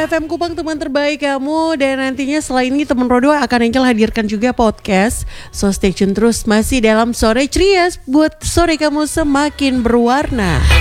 FM Kupang, teman terbaik kamu. Dan nantinya selain ini teman Rodo akan Angel hadirkan juga podcast. So stay tune terus masih dalam Sore Ceria buat sore kamu semakin berwarna.